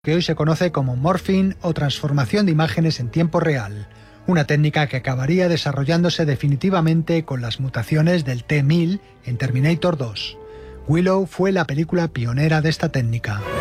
que hoy se conoce como morphing o transformación de imágenes en tiempo real, una técnica que acabaría desarrollándose definitivamente con las mutaciones del T-1000 en Terminator 2. Willow fue la película pionera de esta técnica.